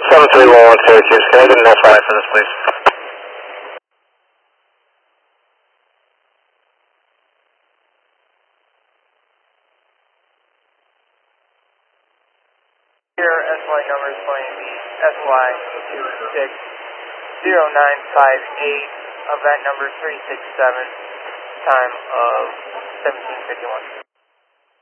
7311 Syracuse, can I get an FI for this, please? Your SY number is going to be SY260958, event number 367, time of 1751.